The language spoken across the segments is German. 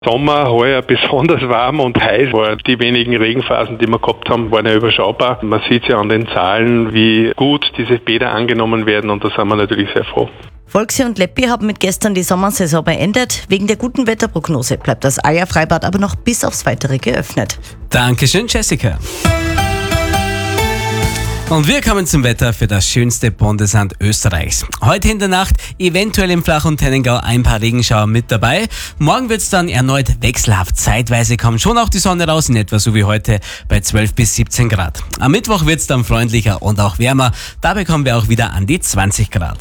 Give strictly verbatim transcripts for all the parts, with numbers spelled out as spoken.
Sommer, heuer besonders warm und heiß war. Die wenigen Regenphasen, die wir gehabt haben, waren ja überschaubar. Man sieht ja an den Zahlen, wie gut diese Bäder angenommen werden, und da sind wir natürlich sehr froh. Volksi und Leppi haben mit gestern die Sommersaison beendet. Wegen der guten Wetterprognose bleibt das Eierfreibad aber noch bis aufs Weitere geöffnet. Dankeschön, Jessica. Und wir kommen zum Wetter für das schönste Bundesland Österreichs. Heute in der Nacht eventuell im Flach- und Tennengau ein paar Regenschauer mit dabei. Morgen wird es dann erneut wechselhaft. Zeitweise kommt schon auch die Sonne raus, in etwa so wie heute bei zwölf bis siebzehn Grad. Am Mittwoch wird es dann freundlicher und auch wärmer. Da bekommen wir auch wieder an die zwanzig Grad.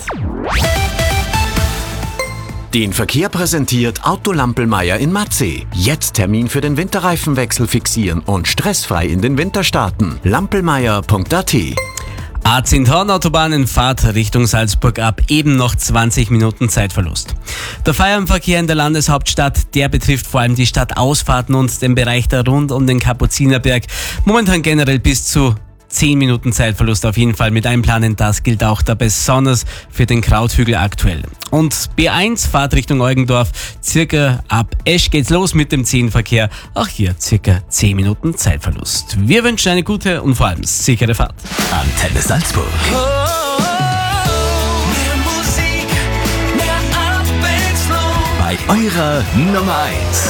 Den Verkehr präsentiert Auto Lampelmeier in Matzeh. Jetzt Termin für den Winterreifenwechsel fixieren und stressfrei in den Winter starten. lampelmeier punkt a t. A zehn Autobahnenfahrt Richtung Salzburg ab, eben noch zwanzig Minuten Zeitverlust. Der Feierabendverkehr in der Landeshauptstadt, der betrifft vor allem die Stadtausfahrten und den Bereich da rund um den Kapuzinerberg. Momentan generell bis zu zehn Minuten Zeitverlust auf jeden Fall mit einplanen. Das gilt auch da besonders für den Krauthügel aktuell. Und B eins Fahrt Richtung Eugendorf, circa ab Esch geht's los mit dem Zehnverkehr. Auch hier circa zehn Minuten Zeitverlust. Wir wünschen eine gute und vor allem sichere Fahrt. Antenne Salzburg. Oh, oh, oh. Mehr Musik, mehr Abwechslung. Bei eurer Nummer eins.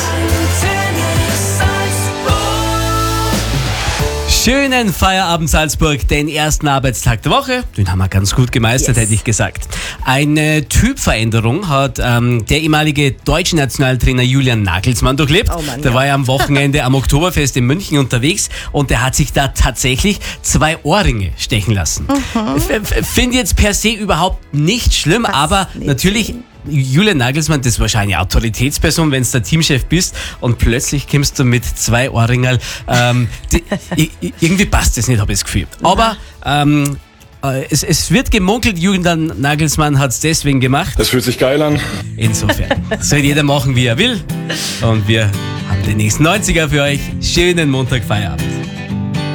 Schönen Feierabend Salzburg, den ersten Arbeitstag der Woche. Den haben wir ganz gut gemeistert, yes. Hätte ich gesagt. Eine Typveränderung hat ähm, der ehemalige deutsche Nationaltrainer Julian Nagelsmann durchlebt. Oh Mann, der ja. war ja am Wochenende am Oktoberfest in München unterwegs und der hat sich da tatsächlich zwei Ohrringe stechen lassen. Mhm. Finde jetzt per se überhaupt nicht schlimm, Was aber nicht natürlich... Schlimm. Julian Nagelsmann, das ist wahrscheinlich eine Autoritätsperson, wenn du der Teamchef bist und plötzlich kommst du mit zwei Ohrringerl. Ähm, die, irgendwie passt das nicht, habe ich das Gefühl. Aber ähm, äh, es, es wird gemunkelt, Julian Nagelsmann hat es deswegen gemacht. Das fühlt sich geil an. Insofern soll jeder machen, wie er will. Und wir haben den nächsten neunziger für euch. Schönen Montag, Feierabend.